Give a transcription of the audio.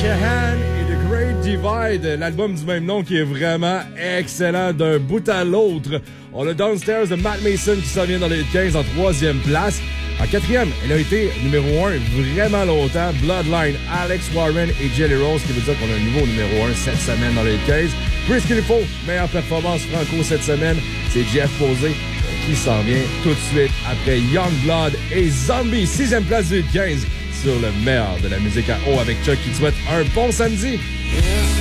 Shahan et The Great Divide, l'album du même nom qui est vraiment excellent d'un bout à l'autre. On a Downstairs de Matt Mason qui s'en vient dans les 15 en 3e place. En 4e, elle a été numéro 1 vraiment longtemps. Bloodline, Alex Warren et Jelly Roll, ce qui veut dire qu'on a un nouveau numéro 1 cette semaine dans les 15. Chris Kilifo, meilleure performance franco cette semaine, c'est Jeff Posey qui s'en vient tout de suite après Youngblood et Zombie. 6e place du 15 sur le meilleur de la musique à eau avec Chuck qui te souhaite un bon samedi.